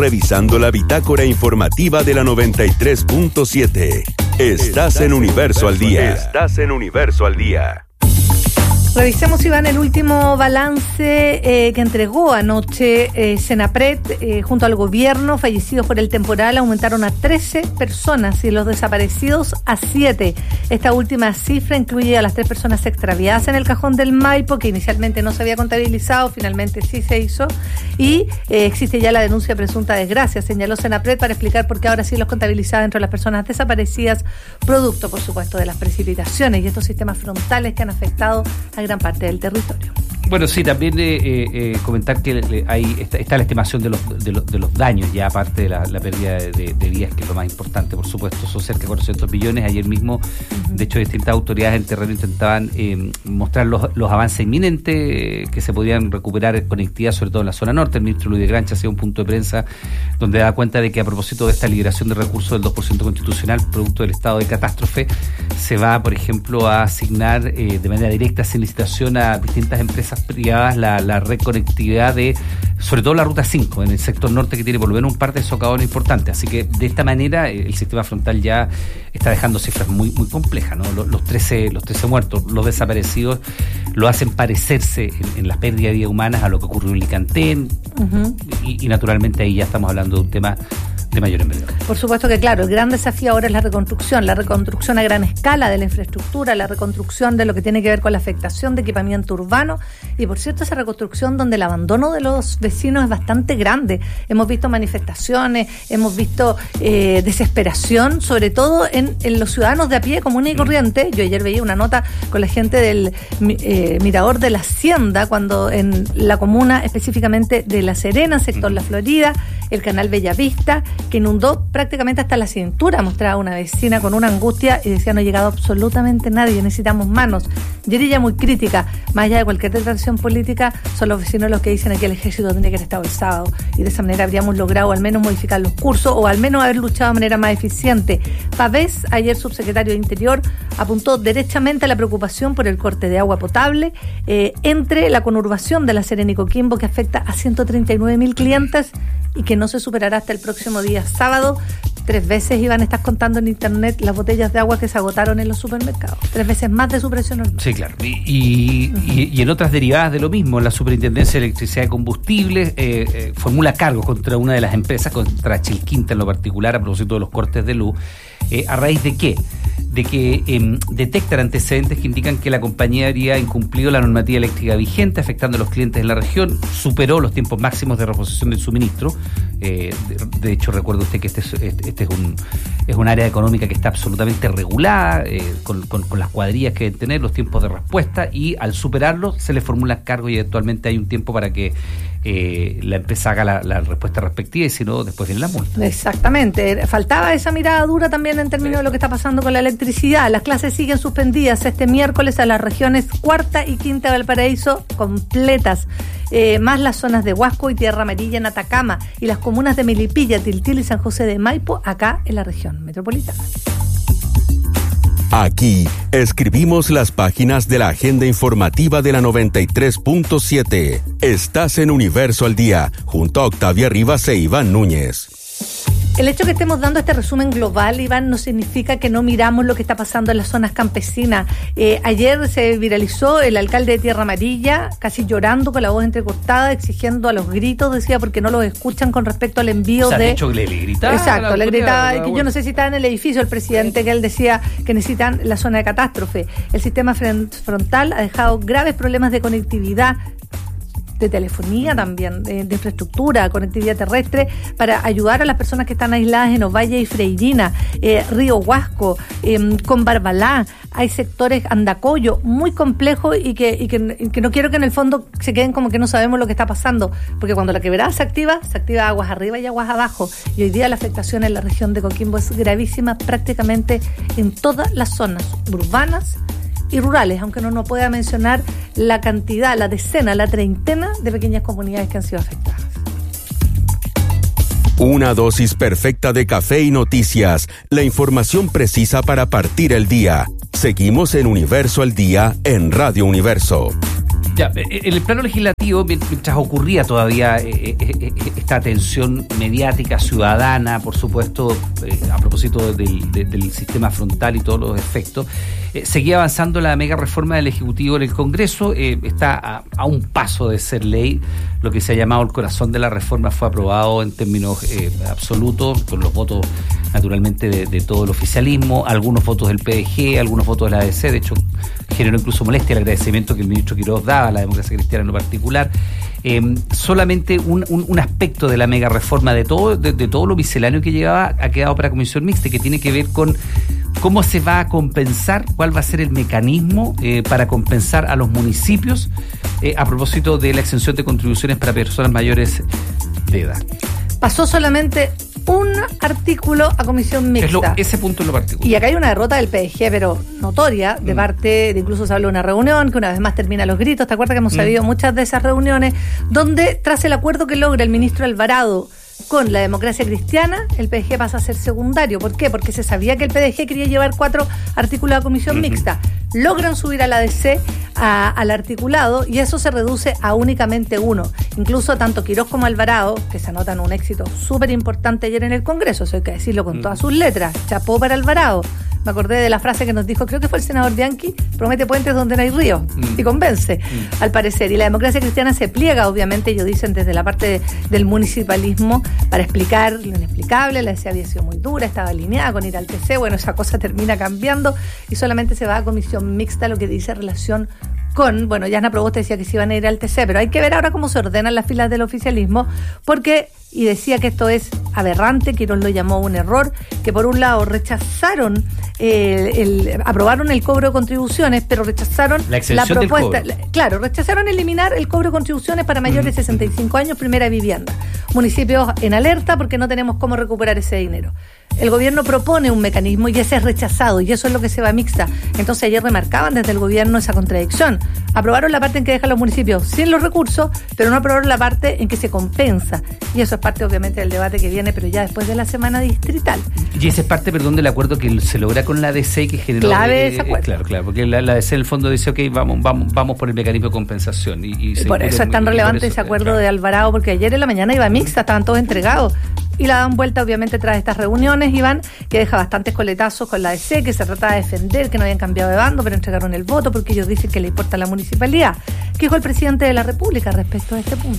revisando la bitácora informativa de la 93.7. Estás en Universo al Día. Estás en Universo al Día. Revisemos, Iván, el último balance que entregó anoche Senapred junto al gobierno. Fallecidos por el temporal aumentaron a 13 personas y los desaparecidos a 7. Esta última cifra incluye a las 3 personas extraviadas en el cajón del Maipo, que inicialmente no se había contabilizado, finalmente sí se hizo, y existe ya la denuncia de presunta desgracia, señaló Senapred, para explicar por qué ahora sí los contabilizaba dentro de las personas desaparecidas, producto, por supuesto, de las precipitaciones y estos sistemas frontales que han afectado a gran parte del territorio. Bueno, sí, también comentar que está la estimación de los daños, ya aparte de la pérdida de vías, que es lo más importante, por supuesto, son cerca de 400 millones. Ayer mismo, de hecho, distintas autoridades en terreno intentaban mostrar los avances inminentes que se podían recuperar conectividad, sobre todo en la zona norte. El ministro Luis de Grancha hacía un punto de prensa donde da cuenta de que a propósito de esta liberación de recursos del 2% constitucional, producto del estado de catástrofe, se va, por ejemplo, a asignar de manera directa, sin licitación, a distintas empresas privadas la reconectividad de, sobre todo la ruta 5 en el sector norte, que tiene por lo menos un par de socavones importantes. Así que de esta manera el sistema frontal ya está dejando cifras muy muy complejas, ¿no? Los 13 muertos, los desaparecidos, lo hacen parecerse en la pérdida de vidas humanas a lo que ocurrió en Licantén, y naturalmente ahí ya estamos hablando de un tema de mayor envergadura. Por supuesto que, claro, el gran desafío ahora es la reconstrucción a gran escala de la infraestructura, la reconstrucción de lo que tiene que ver con la afectación de equipamiento urbano, y por cierto esa reconstrucción donde el abandono de los vecinos es bastante grande. Hemos visto manifestaciones, hemos visto desesperación, sobre todo en los ciudadanos de a pie, común y corriente. Yo ayer veía una nota con la gente del Mirador de la Hacienda, cuando en la comuna específicamente de La Serena, sector La Florida, el canal Bellavista, que inundó prácticamente hasta la cintura, mostraba una vecina con una angustia y decía: no ha llegado absolutamente nadie, necesitamos manos. Yo era muy crítica, más allá de cualquier declaración política, son los vecinos los que dicen que el ejército tendría que haber estado el sábado, y de esa manera habríamos logrado al menos modificar los cursos o al menos haber luchado de manera más eficiente. Pavés, ayer subsecretario de Interior, apuntó derechamente a la preocupación por el corte de agua potable entre la conurbación de La Serena y Coquimbo, que afecta a 139.000 clientes y que no se superará hasta el próximo día sábado. 3 veces iban a estar contando en internet las botellas de agua que se agotaron en los supermercados. 3 veces más de su precio normal. Sí, claro. Y en otras derivadas de lo mismo, la Superintendencia de Electricidad y Combustibles formula cargos contra una de las empresas, contra Chilquinta en lo particular, a propósito de los cortes de luz. ¿A raíz de qué? De que detectan antecedentes que indican que la compañía habría incumplido la normativa eléctrica vigente, afectando a los clientes en la región, superó los tiempos máximos de reposición del suministro. De hecho, recuerde usted que este es un área económica que está absolutamente regulada, con las cuadrillas que deben tener, los tiempos de respuesta, y al superarlo se le formulan cargos y eventualmente hay un tiempo para que la empresa haga la respuesta respectiva, y si no, después viene la multa. Exactamente. Faltaba esa mirada dura también en términos de lo que está pasando con la electricidad. Las clases siguen suspendidas este miércoles a las regiones Cuarta y Quinta de Valparaíso completas, más las zonas de Huasco y Tierra Amarilla en Atacama, y las comunas de Melipilla, Tiltil y San José de Maipo, acá en la región metropolitana. Aquí escribimos las páginas de la agenda informativa de la 93.7. Estás en Universo al Día, junto a Octavia Rivas e Iván Núñez. El hecho que estemos dando este resumen global, Iván, no significa que no miramos lo que está pasando en las zonas campesinas. Ayer se viralizó el alcalde de Tierra Amarilla, casi llorando, con la voz entrecortada, exigiendo a los gritos, decía, porque no los escuchan con respecto al envío de... De hecho, le gritaba. Exacto, le gritaba, que yo no sé si estaba en el edificio el presidente, que él decía que necesitan la zona de catástrofe. El sistema frontal ha dejado graves problemas de conectividad, de telefonía también, de infraestructura, conectividad terrestre, para ayudar a las personas que están aisladas en Ovalle y Freirina, Río Huasco, con Barbalá. Hay sectores, Andacoyo, muy complejos y que no quiero que en el fondo se queden como que no sabemos lo que está pasando, porque cuando la quebrada se activa aguas arriba y aguas abajo, y hoy día la afectación en la región de Coquimbo es gravísima prácticamente en todas las zonas urbanas y rurales, aunque no pueda mencionar la cantidad, la decena, la treintena de pequeñas comunidades que han sido afectadas. Una dosis perfecta de café y noticias, la información precisa para partir el día. Seguimos en Universo al Día en Radio Universo. Ya, en el plano legislativo, mientras ocurría todavía esta tensión mediática ciudadana, por supuesto, a propósito del sistema frontal y todos los efectos, seguía avanzando la mega reforma del Ejecutivo en el Congreso. Está a un paso de ser ley. Lo que se ha llamado el corazón de la reforma fue aprobado en términos absolutos, con los votos naturalmente de todo el oficialismo, algunos votos del PDG, algunos votos de la ADC. De hecho, generó incluso molestia el agradecimiento que el ministro Quiroz daba a la democracia cristiana en lo particular. Solamente un aspecto de la mega reforma de todo lo misceláneo que llevaba ha quedado para comisión mixta, que tiene que ver con cómo se va a compensar, cuál va a ser el mecanismo para compensar a los municipios a propósito de la exención de contribuciones para personas mayores de edad. Pasó solamente un artículo a comisión mixta. Ese punto es lo particular. Y acá hay una derrota del PDG, pero notoria, de parte de, incluso se habló de una reunión, que una vez más termina los gritos. ¿Te acuerdas que hemos sabido muchas de esas reuniones, donde tras el acuerdo que logra el ministro Alvarado con la democracia cristiana, el PDG pasa a ser secundario? ¿Por qué? Porque se sabía que el PDG quería llevar 4 artículos a comisión mixta. Logran subir a la ADC al articulado y eso se reduce a únicamente 1. Incluso tanto Quiroz como Alvarado, que se anotan un éxito súper importante ayer en el Congreso, eso hay que decirlo con todas sus letras, chapó para Alvarado. Me acordé de la frase que nos dijo, creo que fue el senador Bianchi, promete puentes donde no hay río, y convence, al parecer. Y la democracia cristiana se pliega, obviamente, ellos dicen desde la parte del municipalismo, para explicar lo inexplicable. La DC había sido muy dura, estaba alineada con ir al TC, bueno, esa cosa termina cambiando y solamente se va a comisión mixta, lo que dice relación con, bueno, Yasna Proboste decía que se iban a ir al TC, pero hay que ver ahora cómo se ordenan las filas del oficialismo, porque, y decía que esto es aberrante, Quiroz lo llamó un error, que por un lado rechazaron, aprobaron el cobro de contribuciones, pero rechazaron la propuesta, claro, rechazaron eliminar el cobro de contribuciones para mayores de 65 años, primera vivienda. Municipios en alerta porque no tenemos cómo recuperar ese dinero. El gobierno propone un mecanismo y ese es rechazado, y eso es lo que se va a mixta. Entonces ayer remarcaban desde el gobierno esa contradicción. Aprobaron la parte en que dejan los municipios sin los recursos, pero no aprobaron la parte en que se compensa. Y eso es parte, obviamente, del debate que viene, pero ya después de la semana distrital. Y esa es parte, perdón, del acuerdo que se logra con la ADC, que generó... Clave ese acuerdo. Claro, porque la ADC en el fondo dice, ok, vamos por el mecanismo de compensación. Y por eso es tan relevante ese acuerdo de Alvarado, porque ayer en la mañana iba mixta, estaban todos entregados. Y la dan vuelta, obviamente, tras estas reuniones, Iván, que deja bastantes coletazos con la ADC, que se trata de defender, que no habían cambiado de bando, pero entregaron el voto porque ellos dicen que le importa a la municipalidad. ¿Qué dijo el presidente de la República respecto a este punto?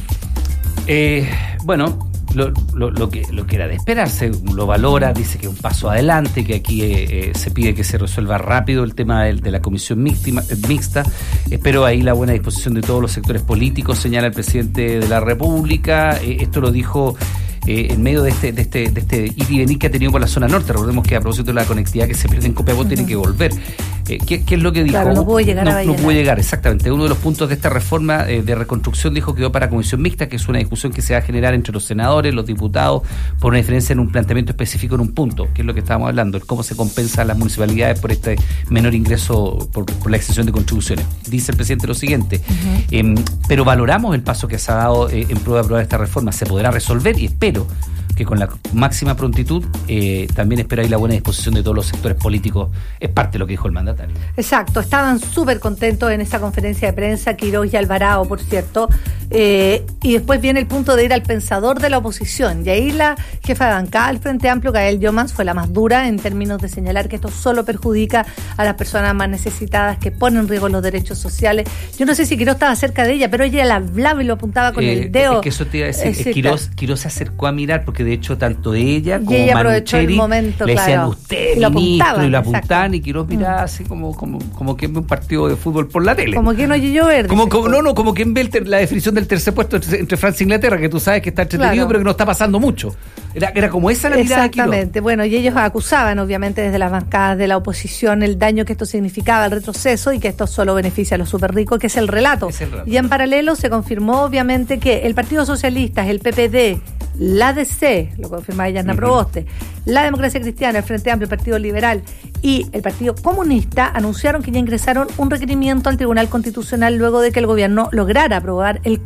Bueno, lo que era de esperarse, lo valora, dice que es un paso adelante, que aquí se pide que se resuelva rápido el tema de la comisión mixta. Espero ahí la buena disposición de todos los sectores políticos, señala el presidente de la República. Esto lo dijo en medio de este ir y venir que ha tenido por la zona norte. Recordemos que a propósito de la conectividad que se pierde en Copiapó, tiene que volver. ¿Qué es lo que dijo? Claro, no pudo llegar a Vallenar. No pudo llegar, exactamente. Uno de los puntos de esta reforma de reconstrucción dijo que quedó para comisión mixta, que es una discusión que se va a generar entre los senadores, los diputados, por una diferencia en un planteamiento específico en un punto, que es lo que estábamos hablando, el cómo se compensa a las municipalidades por este menor ingreso por la exención de contribuciones. Dice el presidente lo siguiente, pero valoramos el paso que se ha dado en prueba de aprobar esta reforma. Se podrá resolver y espero que con la máxima prontitud, también espero ahí la buena disposición de todos los sectores políticos. Es parte de lo que dijo el mandatario. Exacto, estaban súper contentos en esa conferencia de prensa, Quiroz y Alvarado, por cierto, y después viene el punto de ir al pensador de la oposición, y ahí la jefa de bancada del Frente Amplio, Gael Llomans, fue la más dura en términos de señalar que esto solo perjudica a las personas más necesitadas, que pone en riesgo los derechos sociales. Yo no sé si Quiroz estaba cerca de ella, pero ella la hablaba y lo apuntaba con el dedo. Es que eso te iba a decir, Quiroz se acercó a mirar, porque de hecho tanto ella como ella aprovechó el momento, le decían, claro, usted, y ministro, y lo apuntaban, y Quiroz miraba así como que ve un partido de fútbol por la tele. Como que no yo verde. Como quien ve la definición del tercer puesto entre Francia e Inglaterra, que tú sabes que está entretenido, claro, pero que no está pasando mucho. Era como esa la mirada de Quiroz. Exactamente. Bueno, y ellos acusaban, obviamente, desde las bancadas de la oposición, el daño que esto significaba, el retroceso, y que esto solo beneficia a los súper ricos, que es el relato. Y en paralelo se confirmó, obviamente, que el Partido Socialista, el PPD, la ADC, lo confirmaba Yasna Proboste, la Democracia Cristiana, el Frente Amplio, el Partido Liberal y el Partido Comunista anunciaron que ya ingresaron un requerimiento al Tribunal Constitucional luego de que el gobierno lograra aprobar el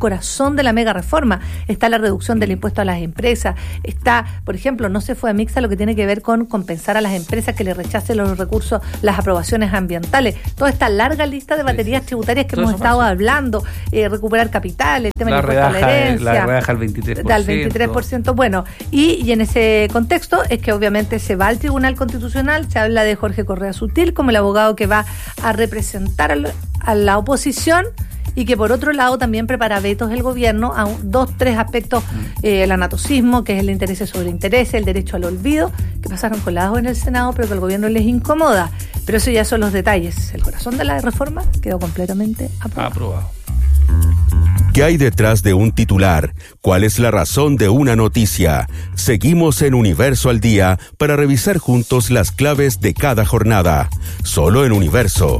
corazón de la mega reforma. Está la reducción del impuesto a las empresas, está, por ejemplo, no se fue a Mixa lo que tiene que ver con compensar a las empresas que le rechacen los recursos, las aprobaciones ambientales, toda esta larga lista de baterías tributarias que hemos estado hablando, recuperar capital, el tema del impuesto a la herencia, la rebaja al 23%. Al 23%, bueno, y en ese contexto es que obviamente se va al Tribunal Constitucional, se habla de Jorge Correa Sutil como el abogado que va a representar a la oposición, y que por otro lado también prepara vetos el gobierno a 2-3 aspectos, el anatocismo, que es el interés sobre interés, el derecho al olvido, que pasaron colados en el Senado, pero que al gobierno les incomoda. Pero eso ya son los detalles. El corazón de la reforma quedó completamente aprobado. ¿Qué hay detrás de un titular? ¿Cuál es la razón de una noticia? Seguimos en Universo al Día para revisar juntos las claves de cada jornada. Solo en Universo.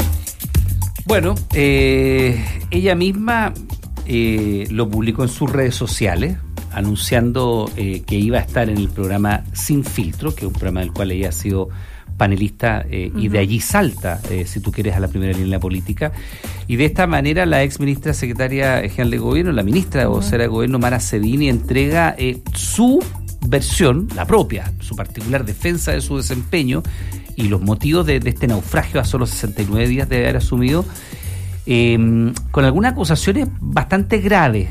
Bueno, ella misma lo publicó en sus redes sociales, anunciando que iba a estar en el programa Sin Filtro, que es un programa del cual ella ha sido panelista, y de allí salta, si tú quieres, a la primera línea política. Y de esta manera la ex ministra secretaria general de gobierno, la ministra vocera de gobierno, Mara Cedini, entrega su versión, la propia, su particular defensa de su desempeño y los motivos de este naufragio a solo 69 días de haber asumido, con algunas acusaciones bastante graves.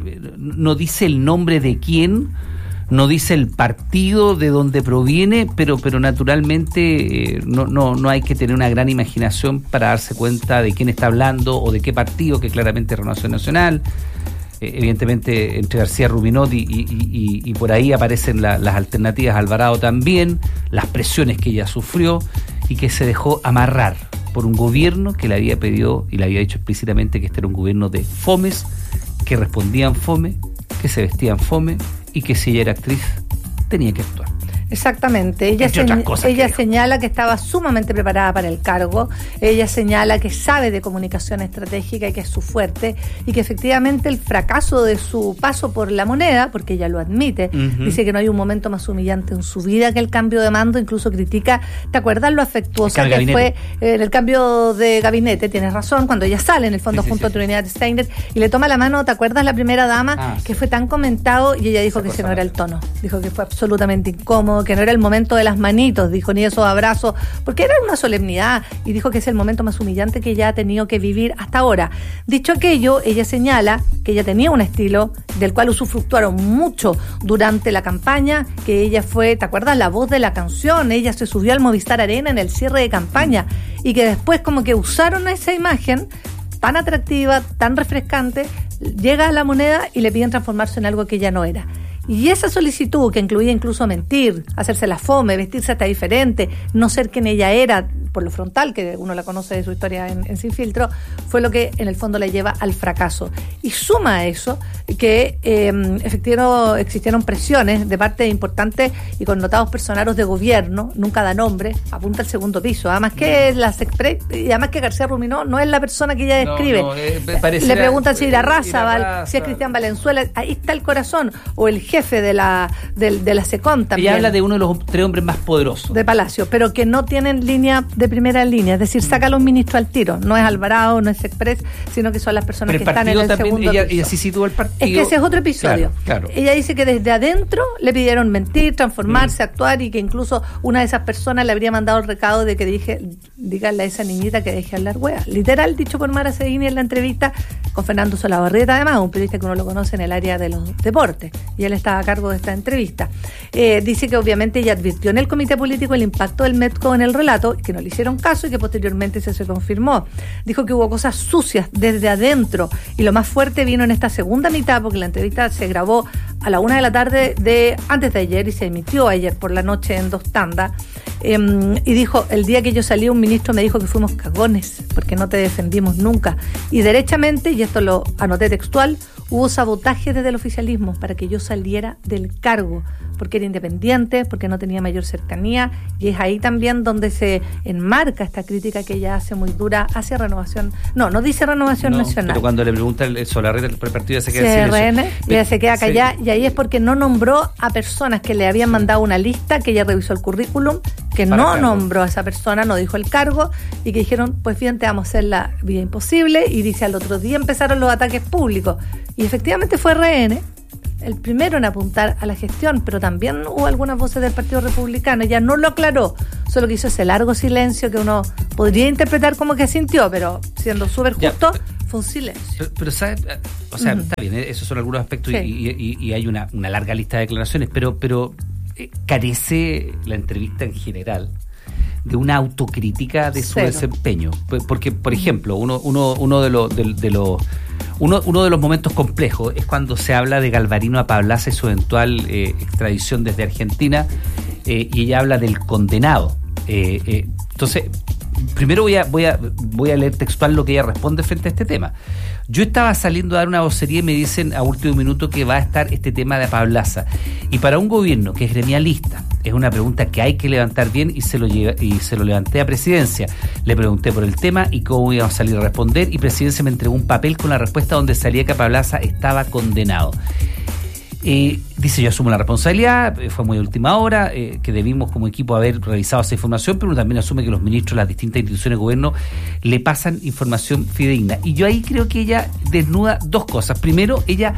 No dice el nombre de quién, no dice el partido de donde proviene, pero naturalmente no hay que tener una gran imaginación para darse cuenta de quién está hablando o de qué partido, que claramente es Renovación Nacional. Evidentemente entre García Ruminot y por ahí aparecen las alternativas, Alvarado también, las presiones que ella sufrió y que se dejó amarrar por un gobierno que le había pedido y le había dicho explícitamente que este era un gobierno de fomes, que respondían fome, que se vestían fome y que si ella era actriz tenía que actuar. Exactamente, ella señala que estaba sumamente preparada para el cargo, ella señala que sabe de comunicación estratégica y que es su fuerte, y que efectivamente el fracaso de su paso por La Moneda, porque ella lo admite, dice que no hay un momento más humillante en su vida que el cambio de mando, incluso critica, ¿te acuerdas lo afectuosa que fue en el cambio de gabinete? Tienes razón, cuando ella sale en el fondo junto a Trinidad Steiner y le toma la mano, ¿te acuerdas la primera dama? Que fue tan comentado, y ella dijo que ese no era el tono, dijo que fue absolutamente incómodo, que no era el momento de las manitos, dijo, ni esos abrazos, porque era una solemnidad, y dijo que es el momento más humillante que ella ha tenido que vivir hasta ahora. Dicho aquello, ella señala que ella tenía un estilo del cual usufructuaron mucho durante la campaña, que ella fue, ¿te acuerdas? La voz de la canción, ella se subió al Movistar Arena en el cierre de campaña, y que después como que usaron esa imagen tan atractiva, tan refrescante, llega a La Moneda y le piden transformarse en algo que ella no era. Y esa solicitud, que incluía incluso mentir, hacerse la fome, vestirse hasta diferente, no ser quien ella era, por lo frontal, que uno la conoce de su historia en Sin Filtro, fue lo que en el fondo la lleva al fracaso. Y suma a eso que existieron presiones de parte de importantes y connotados personeros de gobierno, nunca da nombre, apunta al segundo piso. Además que y además que García Ruminot no es la persona que ella describe. Le preguntan si era Razabal, si es Cristian Valenzuela, ahí está el corazón, o el jefe de la SECON también. Ella habla de uno de los 3 hombres más poderosos de Palacio, pero que no tienen línea de primera línea, es decir, saca a los ministros al tiro, no es Alvarado, no es Express, sino que son las personas que están en el segundo piso. Ella sí sitúa el partido. Es que ese es otro episodio. Claro. Ella dice que desde adentro le pidieron mentir, transformarse, actuar, y que incluso una de esas personas le habría mandado el recado de que díganle a esa niñita que deje hablar hueá. Literal, dicho por Mara Cedini en la entrevista con Fernando Solabarrieta, además, un periodista que uno lo conoce en el área de los deportes, y él estaba a cargo de esta entrevista. Dice que obviamente ella advirtió en el comité político el impacto del MEDCO en el relato, que no le hicieron caso y que posteriormente se confirmó. Dijo que hubo cosas sucias desde adentro, y lo más fuerte vino en esta segunda mitad, porque la entrevista se grabó a la 1 de la tarde antes de ayer y se emitió ayer por la noche en 2 tandas. Y dijo, el día que yo salí, un ministro me dijo que fuimos cagones porque no te defendimos nunca, y derechamente, y esto lo anoté textual, hubo sabotaje desde el oficialismo para que yo saliera del cargo, porque era independiente, porque no tenía mayor cercanía, y es ahí también donde se enmarca esta crítica que ella hace muy dura hacia Renovación. No dice Renovación Nacional. Pero cuando le pregunta el Solarreta, el partido se queda en silencio. Y ella se queda callada, y ahí es porque no nombró a personas que le habían mandado una lista, que ella revisó el currículum, que no nombró a esa persona, no dijo el cargo, y que dijeron, pues bien, te vamos a hacer la vida imposible, y dice, al otro día empezaron los ataques públicos, y efectivamente fue RN el primero en apuntar a la gestión, pero también hubo algunas voces del Partido Republicano. Ella no lo aclaró, solo que hizo ese largo silencio que uno podría interpretar como que sintió, pero siendo súper justo, fue un silencio. Pero ¿sabes? O sea, está bien, esos son algunos aspectos, y hay una larga lista de declaraciones, pero carece la entrevista en general de una autocrítica de su desempeño. Porque, por ejemplo, uno de los momentos complejos es cuando se habla de Galvarino a Pablaza y su eventual extradición desde Argentina, y ella habla del condenado. Entonces, primero voy a leer textual lo que ella responde frente a este tema. Yo estaba saliendo a dar una vocería y me dicen a último minuto que va a estar este tema de Pablaza. Y para un gobierno que es gremialista, es una pregunta que hay que levantar bien, y se lo levanté a Presidencia. Le pregunté por el tema y cómo íbamos a salir a responder, y Presidencia me entregó un papel con la respuesta donde salía que Pablaza estaba condenado. Dice, yo asumo la responsabilidad, fue muy última hora, que debimos como equipo haber revisado esa información, pero uno también asume que los ministros de las distintas instituciones de gobierno le pasan información fidedigna. Y yo ahí creo que ella desnuda dos cosas. Primero, ella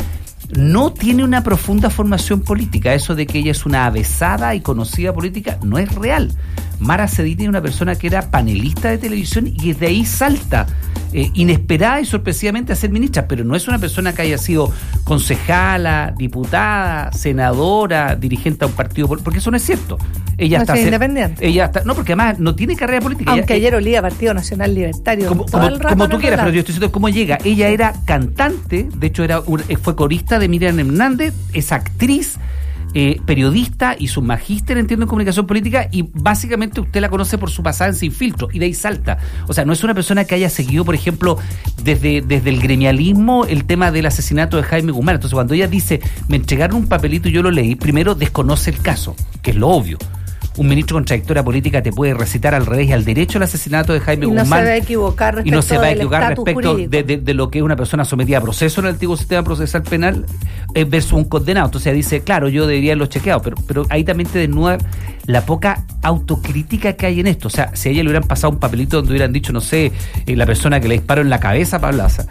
no tiene una profunda formación política. Eso de que ella es una avesada y conocida política no es real. Mara Cedini es una persona que era panelista de televisión y desde ahí salta inesperada y sorpresivamente a ser ministra, pero no es una persona que haya sido concejala, diputada, senadora, dirigente a un partido, porque eso no es cierto. Ella está independiente. No, porque además no tiene carrera política. Aunque ayer olía Partido Nacional Libertario. Como tú quieras, pero yo estoy diciendo cómo llega. Ella era cantante, de hecho fue corista de Miriam Hernández, es actriz, periodista, y su magíster, entiendo, en comunicación política, y básicamente usted la conoce por su pasada en Sin Filtro, y de ahí salta. O sea, no es una persona que haya seguido, por ejemplo, desde el gremialismo, el tema del asesinato de Jaime Guzmán. Entonces, cuando ella dice, me entregaron un papelito y yo lo leí, primero desconoce el caso, que es lo obvio. Un ministro con trayectoria política te puede recitar al revés y al derecho el asesinato de Jaime Guzmán. No se va a equivocar respecto de lo que es una persona sometida a proceso en el antiguo sistema procesal penal versus un condenado. Entonces ella dice, claro, yo debería haberlo chequeado, pero ahí también te desnuda la poca autocrítica que hay en esto. O sea, si a ella le hubieran pasado un papelito donde hubieran dicho, no sé, la persona que le disparó en la cabeza a Pablaza,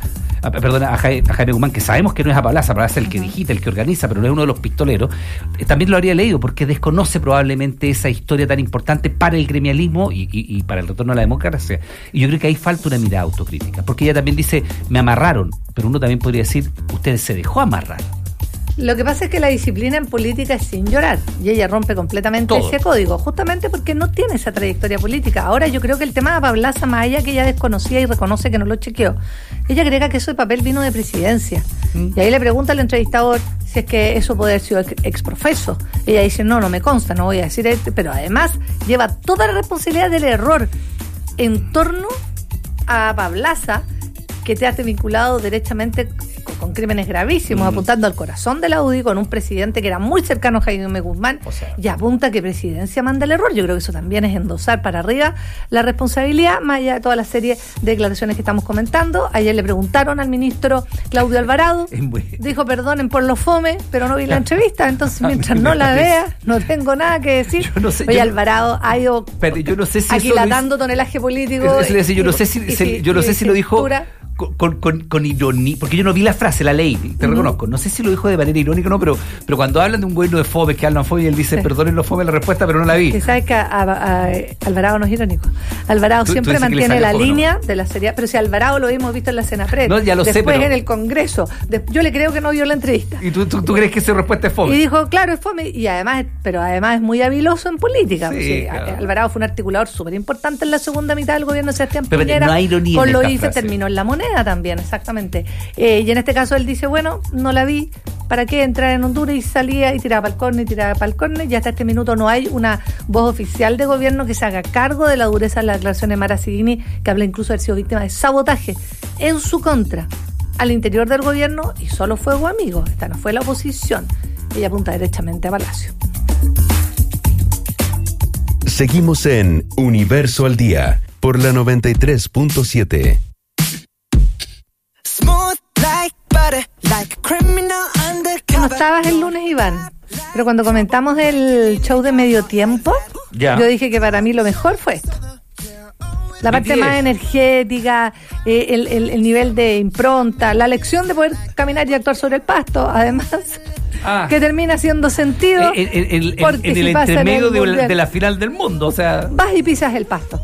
a Jaime Guzmán, que sabemos que no es a Pablaza es el que digita, el que organiza, pero no es uno de los pistoleros, también lo habría leído, porque desconoce probablemente esa historia tan importante para el gremialismo y para el retorno a la democracia. Y yo creo que ahí falta una mirada autocrítica, porque ella también dice, me amarraron, pero uno también podría decir, usted se dejó amarrar. Lo que pasa es que la disciplina en política es sin llorar, y ella rompe completamente ese código, justamente porque no tiene esa trayectoria política. Ahora yo creo que el tema de Pablaza, más allá que ella desconocía y reconoce que no lo chequeó, ella agrega que ese papel vino de Presidencia. Y ahí le pregunta al entrevistador si es que eso puede haber sido exprofeso. Ella dice, no me consta, no voy a decir pero además lleva toda la responsabilidad del error en torno a Pablaza, que te hace vinculado derechamente con crímenes gravísimos, apuntando al corazón de la UDI, con un presidente que era muy cercano a Jaime Guzmán, y apunta que Presidencia manda el error. Yo creo que eso también es endosar para arriba la responsabilidad, más allá de toda la serie de declaraciones que estamos comentando. Ayer le preguntaron al ministro Claudio Alvarado, dijo, perdonen por los fome, pero no vi la entrevista, entonces mientras no la vea, no tengo nada que decir. Oye, Alvarado ha ido aquilatando tonelaje político. Yo no sé si lo dijo con ironía, porque yo no vi la frase, la leí, te reconozco, no sé si lo dijo de manera irónica o no, pero cuando hablan de un gobierno de fome, que hablan fome, y él dice, perdonen los fome, la respuesta, pero no la vi. Que sabes que Alvarado no es irónico. Alvarado siempre mantiene la línea de la seriedad, pero si Alvarado lo hemos visto en la Senapred, después en el Congreso, yo le creo que no vio la entrevista. ¿Y tú crees que esa respuesta es fome? Y dijo, claro, es fome, y además es muy habiloso en política. Sí, claro. Alvarado fue un articulador súper importante en la segunda mitad del gobierno de Sebastián Piñera. No hay ironía con lo hice, terminó en La Moneda también, exactamente. Y en este caso él dice, bueno, no la vi, ¿para qué entrar en Honduras? Y salía y tiraba para el córner, y hasta este minuto no hay una voz oficial de gobierno que se haga cargo de la dureza de la declaración de Mara Cedini, que habla incluso de haber sido víctima de sabotaje en su contra al interior del gobierno, y solo fuego amigo. Esta no fue la oposición. Ella apunta derechamente a Palacio. Seguimos en Universo al Día por la 93.7. No estabas el lunes, Iván, pero cuando comentamos el show de medio tiempo, yo dije que para mí lo mejor fue esto. La parte más energética, el nivel de impronta, la lección de poder caminar y actuar sobre el pasto, además, que termina haciendo sentido. En el entremedio de la final del mundo, o sea. Vas y pisas el pasto.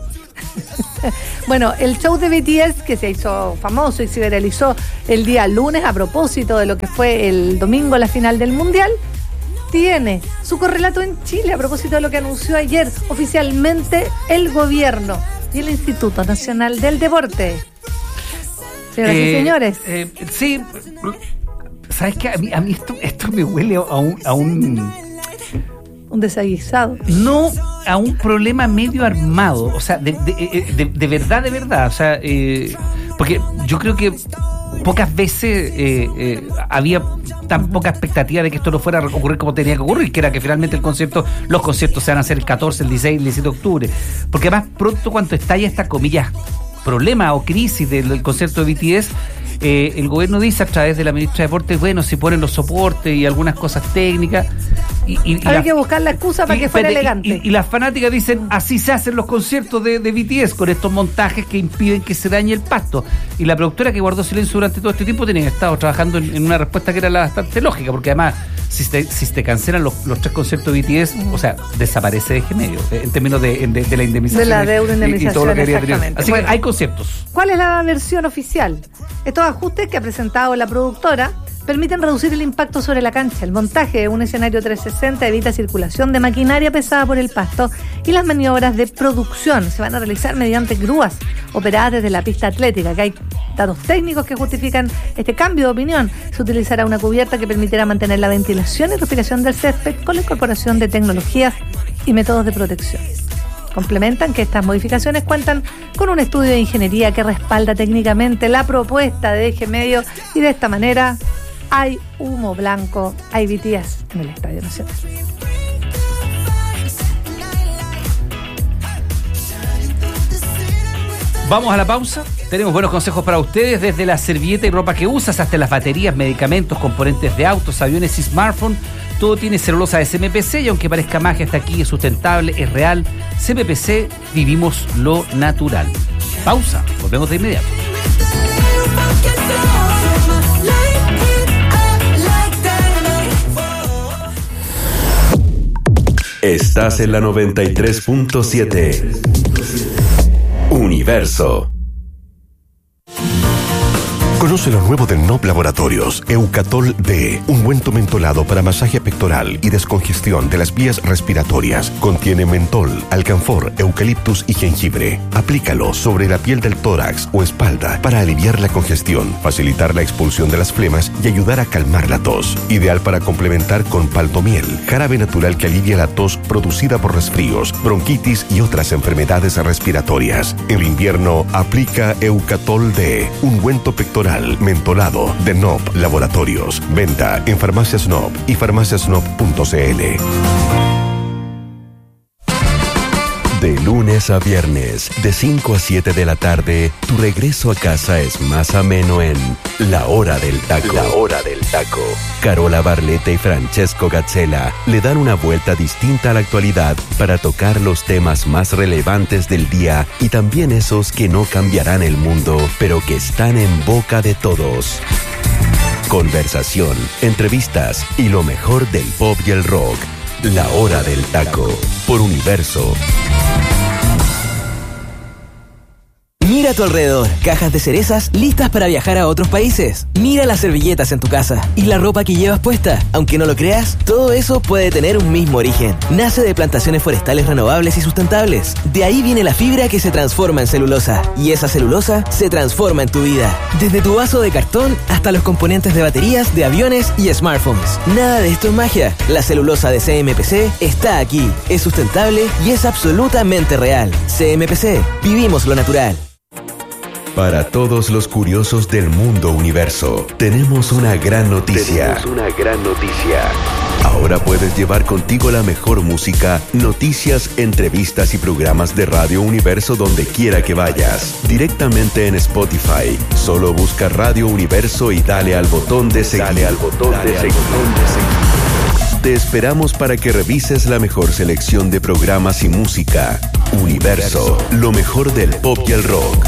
Bueno, el show de BTS, que se hizo famoso y se viralizó el día lunes a propósito de lo que fue el domingo la final del Mundial, tiene su correlato en Chile a propósito de lo que anunció ayer oficialmente el gobierno y el Instituto Nacional del Deporte. Señoras y señores. Sí, ¿sabes qué? A mí esto me huele a un desaguisado. No, a un problema medio armado, o sea, de verdad, o sea, porque yo creo que pocas veces había tan poca expectativa de que esto no fuera a ocurrir como tenía que ocurrir, que era que finalmente los conciertos se van a hacer el 14, el 16, el 17 de octubre, porque además pronto cuando estalla esta, comillas, problema o crisis del concierto de BTS, el gobierno dice a través de la ministra de Deportes, bueno, si ponen los soportes y algunas cosas técnicas. Hay que buscar la excusa para que fuera elegante. Y las fanáticas dicen, así se hacen los conciertos de BTS, con estos montajes que impiden que se dañe el pasto. Y la productora, que guardó silencio durante todo este tiempo, tenía estado trabajando en una respuesta que era bastante lógica, porque además, si te cancelan los 3 conciertos de BTS, o sea, desaparece de medio, en términos de la indemnización. De la deuda indemnización, y todo lo que exactamente. Así que hay conciertos. ¿Cuál es la versión oficial? Estos ajustes que ha presentado la productora permiten reducir el impacto sobre la cancha. El montaje de un escenario 360 evita circulación de maquinaria pesada por el pasto y las maniobras de producción se van a realizar mediante grúas operadas desde la pista atlética, que hay datos técnicos que justifican este cambio de opinión. Se utilizará una cubierta que permitirá mantener la ventilación y respiración del césped con la incorporación de tecnologías y métodos de protección. Complementan que estas modificaciones cuentan con un estudio de ingeniería que respalda técnicamente la propuesta de Eje Medio y de esta manera hay humo blanco, hay BTS en el Estadio Nacional. Vamos a la pausa. Tenemos buenos consejos para ustedes, desde la servilleta y ropa que usas hasta las baterías, medicamentos, componentes de autos, aviones y smartphones. Todo tiene celulosa de CMPC y aunque parezca magia, hasta aquí es sustentable, es real. CMPC, vivimos lo natural. Pausa, volvemos de inmediato. Estás en la 93.7. Universo. Conoce lo nuevo de NOP Laboratorios, Eucatol D, ungüento mentolado para masaje pectoral y descongestión de las vías respiratorias. Contiene mentol, alcanfor, eucaliptus y jengibre. Aplícalo sobre la piel del tórax o espalda para aliviar la congestión, facilitar la expulsión de las flemas y ayudar a calmar la tos. Ideal para complementar con paltomiel, jarabe natural que alivia la tos producida por resfríos, bronquitis y otras enfermedades respiratorias. En invierno, aplica Eucatol D, ungüento pectoral mentolado de NOP Laboratorios. Venta en Farmacias NOP y farmaciasnop.cl. De lunes a viernes, de 5 a 7 de la tarde, tu regreso a casa es más ameno en La Hora del Taco. La Hora del Taco. Carola Barletta y Francesco Gazzella le dan una vuelta distinta a la actualidad para tocar los temas más relevantes del día y también esos que no cambiarán el mundo, pero que están en boca de todos. Conversación, entrevistas y lo mejor del pop y el rock. La Hora del Taco, por Universo. Mira a tu alrededor, cajas de cerezas listas para viajar a otros países. Mira las servilletas en tu casa y la ropa que llevas puesta. Aunque no lo creas, todo eso puede tener un mismo origen. Nace de plantaciones forestales renovables y sustentables. De ahí viene la fibra que se transforma en celulosa. Y esa celulosa se transforma en tu vida. Desde tu vaso de cartón hasta los componentes de baterías, de aviones y smartphones. Nada de esto es magia. La celulosa de CMPC está aquí. Es sustentable y es absolutamente real. CMPC, vivimos lo natural. Para todos los curiosos del mundo universo, tenemos una gran noticia. Ahora puedes llevar contigo la mejor música, noticias, entrevistas y programas de Radio Universo donde quiera que vayas. Directamente en Spotify. Solo busca Radio Universo y dale al botón de seguir. Te esperamos para que revises la mejor selección de programas y música. Universo, lo mejor del pop y el rock.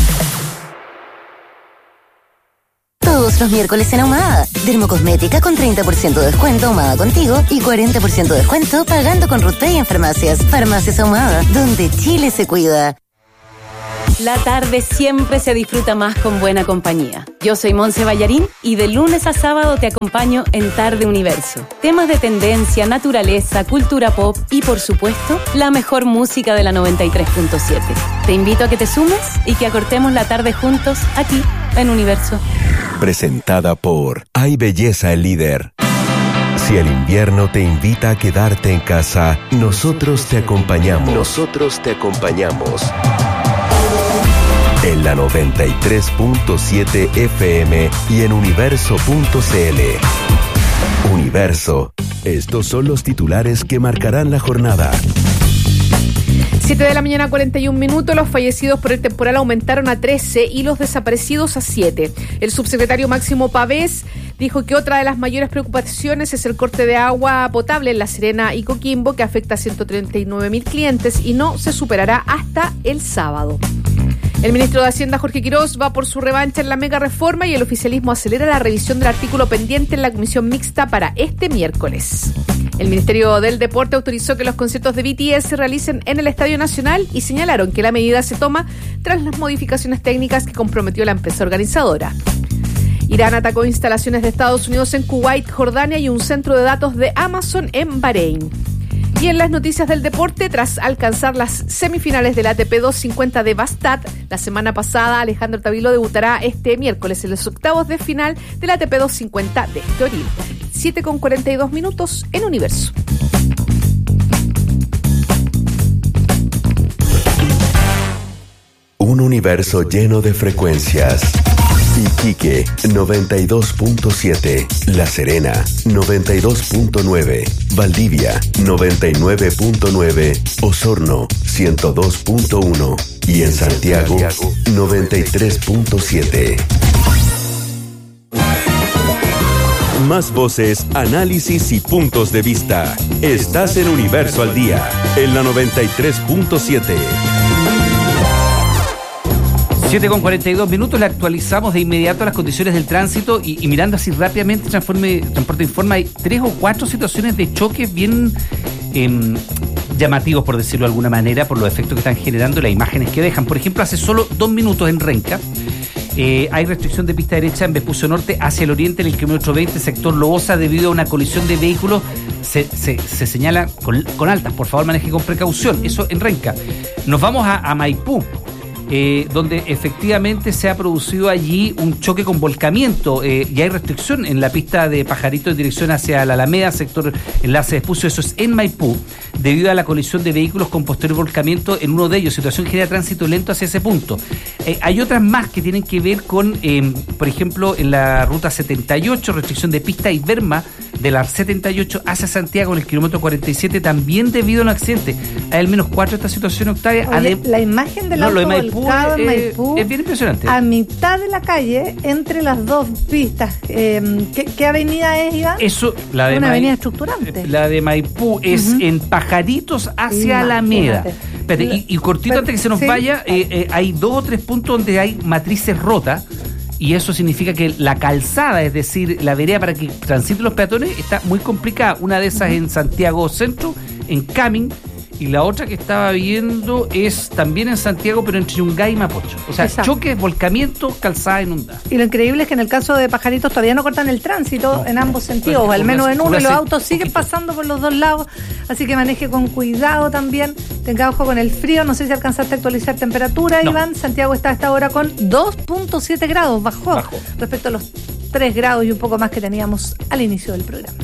Todos los miércoles en Ahumada. Dermocosmética con 30% de descuento Ahumada Contigo y 40% de descuento pagando con RutPay en farmacias. Farmacias Ahumada, donde Chile se cuida. La tarde siempre se disfruta más con buena compañía. Yo soy Monse Ballarín y de lunes a sábado te acompaño en Tarde Universo. Temas de tendencia, naturaleza, cultura pop y, por supuesto, la mejor música de la 93.7. Te invito a que te sumes y que acortemos la tarde juntos aquí en Universo. Presentada por Hay Belleza el Líder. Si el invierno te invita a quedarte en casa, nosotros te acompañamos. En la 93.7 FM y en universo.cl. Universo. Estos son los titulares que marcarán la jornada. 7:41 a.m. Los fallecidos por el temporal aumentaron a 13 y los desaparecidos a 7. El subsecretario Máximo Pavés dijo que otra de las mayores preocupaciones es el corte de agua potable en La Serena y Coquimbo, que afecta a 139.000 clientes y no se superará hasta el sábado. El ministro de Hacienda, Jorge Quirós, va por su revancha en la mega reforma y el oficialismo acelera la revisión del artículo pendiente en la comisión mixta para este miércoles. El Ministerio del Deporte autorizó que los conciertos de BTS se realicen en el Estadio Nacional y señalaron que la medida se toma tras las modificaciones técnicas que comprometió la empresa organizadora. Irán atacó instalaciones de Estados Unidos en Kuwait, Jordania y un centro de datos de Amazon en Bahrein. Y en las noticias del deporte, tras alcanzar las semifinales del ATP 250 de Bastad, la semana pasada Alejandro Tavilo debutará este miércoles en los octavos de final del ATP 250 de Estoril. 7:42 en Universo. Un universo lleno de frecuencias. Iquique 92.7, La Serena 92.9, Valdivia 99.9, Osorno 102.1 y en Santiago 93.7. Más voces, análisis y puntos de vista. Estás en Universo al Día, en la 93.7. 7:42 le actualizamos de inmediato las condiciones del tránsito y mirando así rápidamente Transporte Informa, hay 3 o 4 situaciones de choques bien llamativos, por decirlo de alguna manera, por los efectos que están generando, las imágenes que dejan. Por ejemplo, hace solo 2 minutos en Renca hay restricción de pista derecha en Vespucio Norte hacia el oriente en el kilómetro 20, sector Lobosa, debido a una colisión de vehículos. Se señala con altas, por favor maneje con precaución. Eso en Renca. Nos vamos a Maipú, donde efectivamente se ha producido allí un choque con volcamiento y hay restricción en la pista de Pajarito en dirección hacia la Alameda, sector enlace de Espucio. Eso es en Maipú, debido a la colisión de vehículos con posterior volcamiento en uno de ellos, situación que genera tránsito lento hacia ese punto. Hay otras más que tienen que ver con, por ejemplo, en la ruta 78, restricción de pista y berma de la 78 hacia Santiago en el kilómetro 47, también debido a un accidente. Hay al menos 4 de estas situaciones, Octavia. Oye, la imagen del auto volcado en Maipú es bien impresionante. A mitad de la calle, entre las dos pistas. ¿Qué avenida es, Iván? Eso, la de una avenida estructurante. La de Maipú es en Pajaritos hacia Alameda. Espérate, y cortito antes que se nos vaya, hay 2 o 3 puntos donde hay matrices rotas. Y eso significa que la calzada, es decir, la vereda para que transiten los peatones, está muy complicada. Una de esas en Santiago Centro, en Camin, y la otra que estaba viendo es también en Santiago, pero entre Yungay y Mapocho. O sea, exacto. Choques, volcamientos, calzada inundada. Y lo increíble es que en el caso de Pajaritos todavía no cortan el tránsito en ambos sentidos, o al menos en uno, y los autos siguen pasando por los dos lados, así que maneje con cuidado también, tenga ojo con el frío. No sé si alcanzaste a actualizar temperatura, no. Iván. Santiago está a esta hora con 2.7 grados, bajó respecto a los 3 grados y un poco más que teníamos al inicio del programa.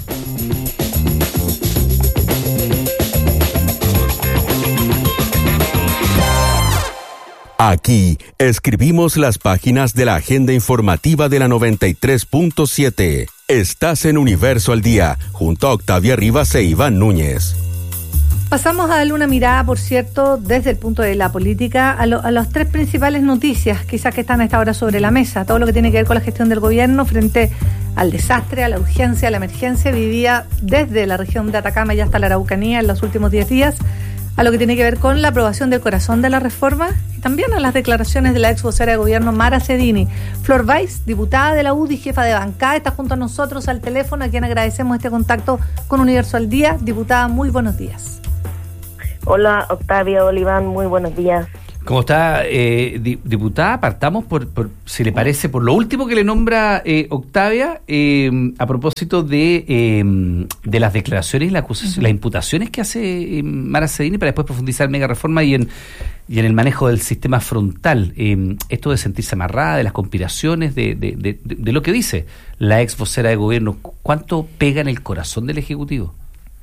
Aquí escribimos las páginas de la agenda informativa de la 93.7. Estás en Universo al Día, junto a Octavia Rivas e Iván Núñez. Pasamos a darle una mirada, por cierto, desde el punto de la política, a las tres principales noticias, quizás que están a esta hora sobre la mesa. Todo lo que tiene que ver con la gestión del gobierno frente al desastre, a la urgencia, a la emergencia vivida desde la región de Atacama y hasta la Araucanía en los últimos 10 días, a lo que tiene que ver con la aprobación del corazón de la reforma y también a las declaraciones de la ex vocera de gobierno Mara Cedini. Flor Weiss, diputada de la UDI, jefa de bancada, está junto a nosotros al teléfono, a quien agradecemos este contacto con Universo al Día. Diputada, muy buenos días. Hola Octavia, Oliván, muy buenos días. ¿Cómo está, diputada? Partamos por, si le parece, por lo último que le nombra Octavia, a propósito de las declaraciones y las imputaciones que hace Mara Cedini, para después profundizar en mega reforma y en el manejo del sistema frontal. Esto de sentirse amarrada, de las conspiraciones, de lo que dice la ex vocera de gobierno, ¿cuánto pega en el corazón del Ejecutivo?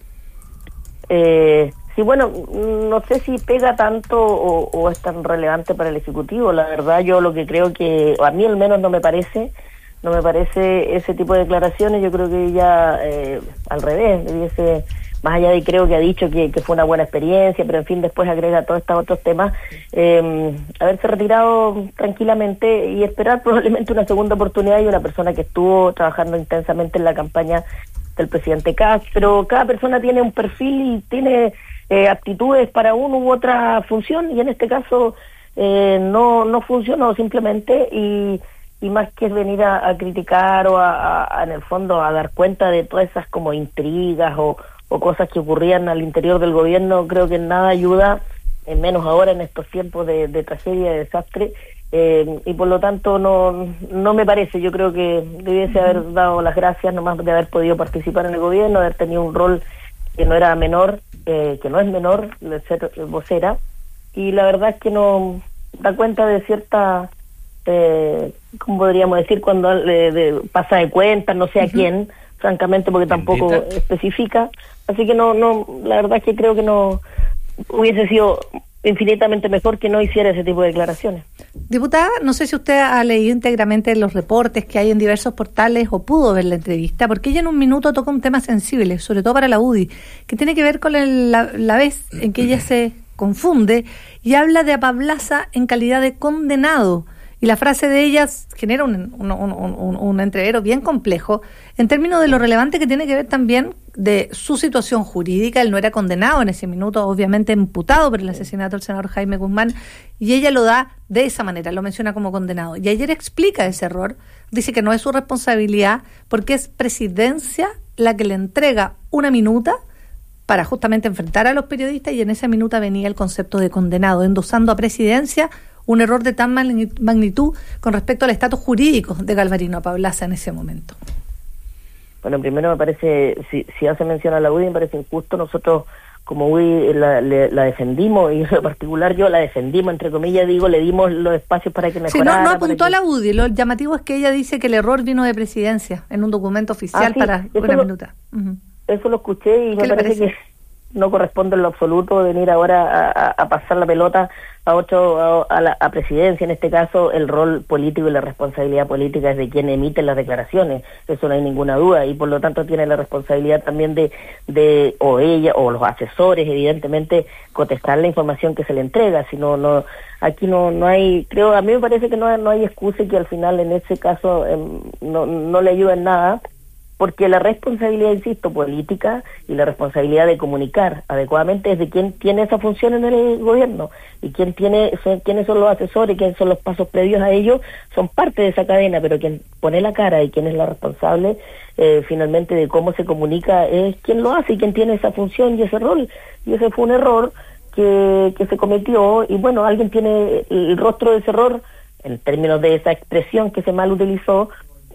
Sí, bueno, no sé si pega tanto o es tan relevante para el Ejecutivo. La verdad, yo lo que creo que, a mí al menos no me parece ese tipo de declaraciones. Yo creo que ella, al revés, debiese, más allá de, creo que ha dicho que fue una buena experiencia, pero en fin, después agrega todos estos otros temas, haberse retirado tranquilamente y esperar probablemente una segunda oportunidad, y una persona que estuvo trabajando intensamente en la campaña del presidente Kast, pero cada persona tiene un perfil y tiene aptitudes para una u otra función, y en este caso no funcionó simplemente, y más que venir a criticar o en el fondo a dar cuenta de todas esas como intrigas o cosas que ocurrían al interior del gobierno, creo que en nada ayuda, menos ahora en estos tiempos de tragedia, de desastre, y por lo tanto no me parece. Yo creo que debiese haber dado las gracias nomás de haber podido participar en el gobierno, de haber tenido un rol que no era menor, que no es menor, de ser vocera, y la verdad es que no da cuenta de cierta, ¿cómo podríamos decir? Cuando pasa de cuentas, no sé a quién, francamente, porque tampoco especifica, así que no, la verdad es que creo que no hubiese sido infinitamente mejor que no hiciera ese tipo de declaraciones. Diputada, no sé si usted ha leído íntegramente los reportes que hay en diversos portales o pudo ver la entrevista, porque ella en un minuto toca un tema sensible, sobre todo para la UDI, que tiene que ver con la vez en que ella se confunde y habla de Apablaza en calidad de condenado. Y la frase de ellas genera un entrevero bien complejo en términos de lo relevante que tiene que ver también de su situación jurídica. Él no era condenado en ese minuto, obviamente imputado por el asesinato del senador Jaime Guzmán, y ella lo da de esa manera, lo menciona como condenado. Y ayer explica ese error, dice que no es su responsabilidad porque es Presidencia la que le entrega una minuta para justamente enfrentar a los periodistas, y en esa minuta venía el concepto de condenado, endosando a Presidencia un error de tan magnitud con respecto al estatus jurídico de Galvarino Apablaza en ese momento. Bueno, primero me parece, si hace mención a la UDI, me parece injusto. Nosotros como UDI la defendimos, y en lo particular yo la defendimos, entre comillas, digo, le dimos los espacios para que mejorara. Sí, no apuntó a la UDI, lo llamativo es que ella dice que el error vino de Presidencia en un documento oficial para una minuta. Eso lo escuché, y me parece que no corresponde en lo absoluto venir ahora a pasar la pelota a Presidencia. En este caso, el rol político y la responsabilidad política es de quien emite las declaraciones, eso no hay ninguna duda, y por lo tanto tiene la responsabilidad también de o ella o los asesores, evidentemente, contestar la información que se le entrega. Si no aquí no hay, creo, a mí me parece que no hay excusa, y que al final en ese caso no le ayuda en nada, porque la responsabilidad, insisto, política, y la responsabilidad de comunicar adecuadamente es de quien tiene esa función en el gobierno, y quiénes son los asesores, quiénes son los pasos previos a ello, son parte de esa cadena, pero quien pone la cara y quien es la responsable finalmente de cómo se comunica es quien lo hace y quien tiene esa función y ese rol, y ese fue un error que se cometió, y bueno, alguien tiene el rostro de ese error en términos de esa expresión que se mal utilizó.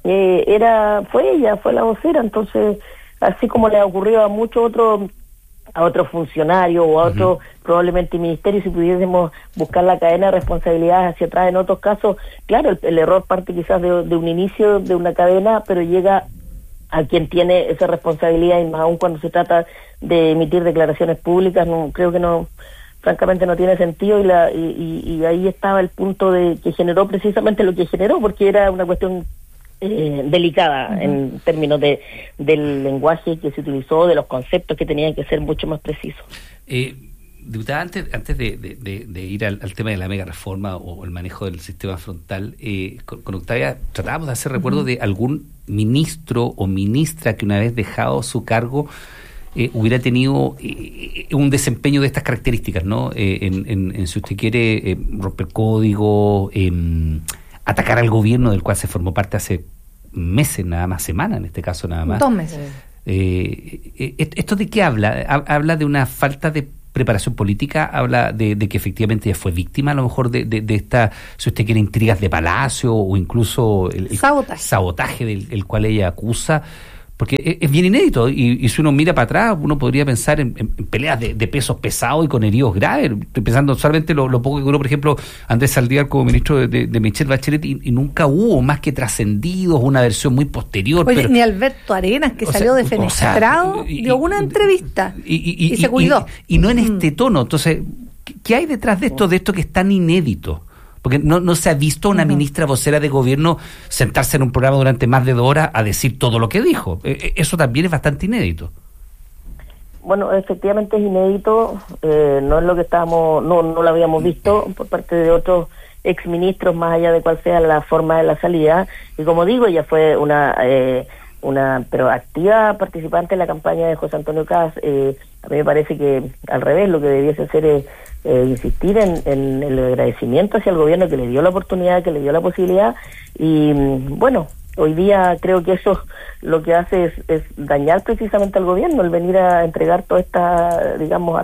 Fue ella, fue la vocera. Entonces, así como le ha ocurrido a muchos otros funcionarios o a otros probablemente ministerios, si pudiésemos buscar la cadena de responsabilidades hacia atrás en otros casos, claro, el error parte quizás de un inicio de una cadena, pero llega a quien tiene esa responsabilidad, y más aún cuando se trata de emitir declaraciones públicas, francamente no tiene sentido, y ahí estaba el punto de que generó precisamente lo que generó, porque era una cuestión delicada en términos del lenguaje que se utilizó, de los conceptos que tenían que ser mucho más precisos. Diputada, antes de ir al tema de la mega reforma o el manejo del sistema frontal, con Octavia tratábamos de hacer recuerdo de algún ministro o ministra que una vez dejado su cargo hubiera tenido un desempeño de estas características, ¿no? En si usted quiere, romper código, atacar al gobierno del cual se formó parte hace meses nada más, semanas en este caso nada más. 2 meses. ¿Esto de qué habla? ¿Habla de una falta de preparación política? ¿Habla de que efectivamente ella fue víctima a lo mejor de esta, si usted quiere, intrigas de palacio o incluso el sabotaje del cual ella acusa? Porque es bien inédito y si uno mira para atrás uno podría pensar en peleas de pesos pesados y con heridos graves. Estoy pensando solamente lo poco que duró, por ejemplo, Andrés Saldívar como ministro de Michelle Bachelet y nunca hubo más que trascendidos, una versión muy posterior. Oye, ni Alberto Arenas, que salió defenestrado, dio una entrevista y se cuidó. Y no en este tono. Entonces, ¿qué hay detrás de esto que es tan inédito? Porque no se ha visto una ministra vocera de gobierno sentarse en un programa durante más de 2 horas a decir todo lo que dijo. Eso también es bastante inédito. Bueno, efectivamente es inédito. No es lo que no lo habíamos visto por parte de otros exministros, más allá de cuál sea la forma de la salida. Y como digo, ella fue una pero activa participante en la campaña de José Antonio Kast. A mí me parece que al revés, lo que debiese hacer es insistir en el agradecimiento hacia el gobierno que le dio la oportunidad, que le dio la posibilidad. Y bueno, hoy día creo que eso lo que hace es dañar precisamente al gobierno, el venir a entregar toda esta, digamos,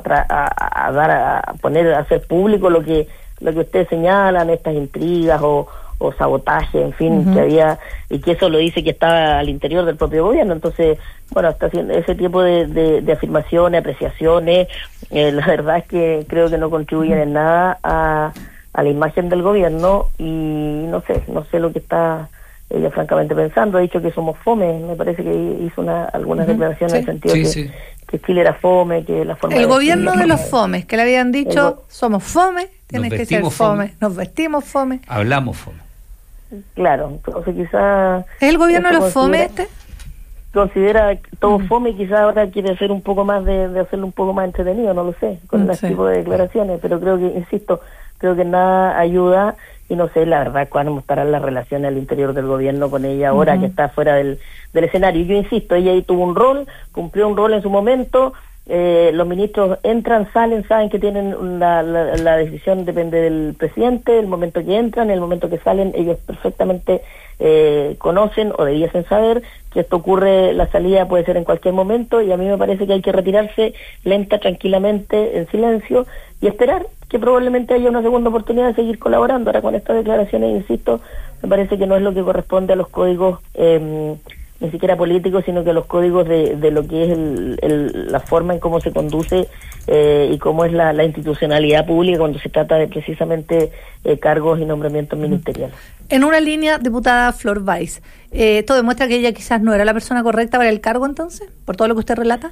a hacer público lo que ustedes señalan, estas intrigas o sabotaje, en fin, que había, y que eso lo dice que estaba al interior del propio gobierno. Entonces, bueno, está haciendo ese tipo de afirmaciones, apreciaciones, la verdad es que creo que no contribuyen en nada a la imagen del gobierno, y no sé lo que está ella francamente pensando. Ha dicho que somos fome, me parece que hizo algunas declaraciones en el sentido que Chile era fome, que la forma el gobierno de los fomes, que le habían dicho somos fome, tienes que ser fome, nos vestimos fome, hablamos fome. Claro, entonces quizás... ¿Es el gobierno de los fome considera todo fome y quizás ahora quiere hacer un poco más de hacerlo un poco más entretenido, no lo sé, con este tipo de declaraciones, pero creo que, insisto, creo que nada ayuda, y no sé, la verdad, cuándo estarán las relaciones al interior del gobierno con ella ahora que está fuera del escenario. Yo insisto, ella ahí tuvo un rol, cumplió un rol en su momento. Los ministros entran, salen, saben que tienen la decisión depende del presidente, el momento que entran, el momento que salen, ellos perfectamente conocen o debiesen saber que esto ocurre, la salida puede ser en cualquier momento, y a mí me parece que hay que retirarse lenta, tranquilamente, en silencio, y esperar que probablemente haya una segunda oportunidad de seguir colaborando. Ahora con estas declaraciones, insisto, me parece que no es lo que corresponde a los códigos ni siquiera políticos, sino que los códigos de lo que es la forma en cómo se conduce y cómo es la institucionalidad pública cuando se trata de precisamente cargos y nombramientos ministeriales. En una línea, diputada Flor Weiss, ¿esto demuestra que ella quizás no era la persona correcta para el cargo entonces, por todo lo que usted relata?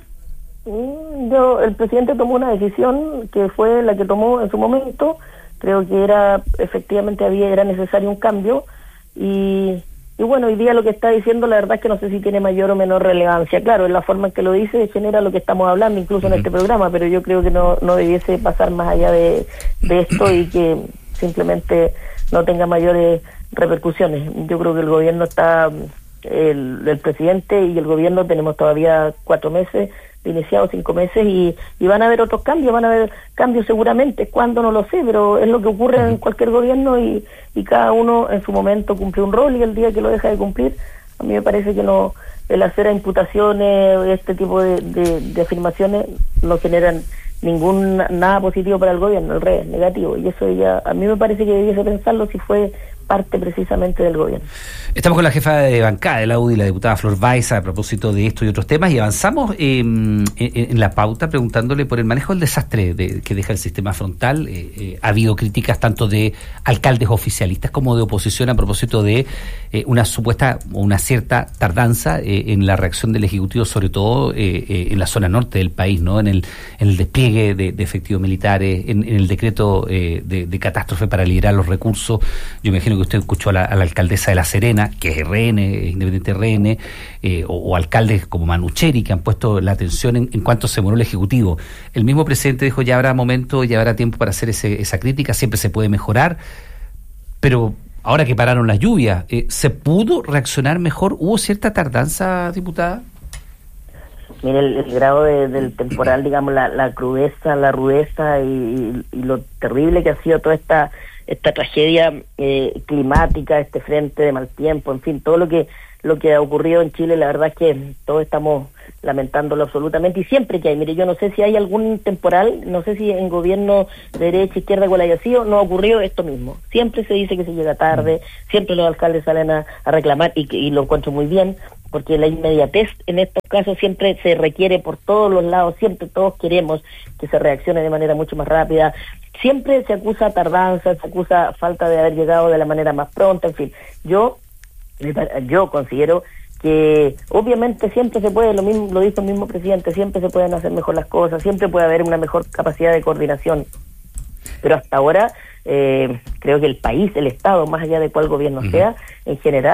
El presidente tomó una decisión que fue la que tomó en su momento. Creo que era necesario un cambio, y bueno, hoy día lo que está diciendo, la verdad es que no sé si tiene mayor o menor relevancia. Claro, en la forma en que lo dice genera lo que estamos hablando incluso en este programa, pero yo creo que no debiese pasar más allá de esto, y que simplemente no tenga mayores repercusiones. Yo creo que el gobierno está, el presidente y el gobierno tenemos todavía 4 meses iniciados, 5 meses, y van a haber otros cambios, van a haber cambios seguramente, cuándo no lo sé, pero es lo que ocurre en cualquier gobierno, y cada uno en su momento cumple un rol, y el día que lo deja de cumplir, a mí me parece que no, el hacer imputaciones, este tipo de afirmaciones no generan nada positivo para el gobierno, al revés, negativo, y eso ya, a mí me parece que debiese pensarlo si fue parte precisamente del gobierno. Estamos con la jefa de bancada de la UDI, la diputada Flor Weiss, a propósito de esto y otros temas, y avanzamos en la pauta preguntándole por el manejo del desastre que deja el sistema frontal. Ha habido críticas tanto de alcaldes oficialistas como de oposición a propósito de una supuesta o una cierta tardanza en la reacción del Ejecutivo, sobre todo en la zona norte del país, ¿no? En el despliegue de efectivos militares, en el decreto de catástrofe para liberar los recursos. Yo me imagino imagino que usted escuchó a la alcaldesa de La Serena, que es RN, independiente RN, o alcaldes como Manucheri, que han puesto la atención en cuanto se demoró el Ejecutivo. El mismo presidente dijo, ya habrá momento, ya habrá tiempo para hacer esa crítica, siempre se puede mejorar, pero ahora que pararon las lluvias, ¿se pudo reaccionar mejor? ¿Hubo cierta tardanza, diputada? Mire, el grado del temporal, digamos, la crudeza, la rudeza y lo terrible que ha sido toda esta tragedia climática, este frente de mal tiempo, en fin, todo lo que ha ocurrido en Chile, la verdad es que todos estamos lamentándolo absolutamente, y siempre que hay, mire, yo no sé si hay algún temporal, no sé si en gobierno de derecha, izquierda, cuál haya sido, no ha ocurrido esto mismo. Siempre se dice que se llega tarde, siempre los alcaldes salen a reclamar, y lo encuentro muy bien, porque la inmediatez en estos casos siempre se requiere por todos los lados, siempre todos queremos que se reaccione de manera mucho más rápida, siempre se acusa tardanza, se acusa falta de haber llegado de la manera más pronta, en fin, yo considero que obviamente siempre se puede, lo mismo lo dijo el mismo presidente, siempre se pueden hacer mejor las cosas, siempre puede haber una mejor capacidad de coordinación, pero hasta ahora creo que el país, el Estado, más allá de cuál gobierno sea, en general